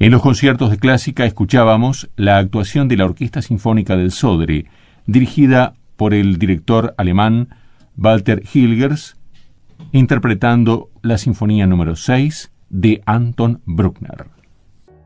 En los conciertos de clásica escuchábamos la actuación de la Orquesta Sinfónica del Sodre, dirigida por el director alemán Walter Hilgers, interpretando la Sinfonía número 6 de Anton Bruckner.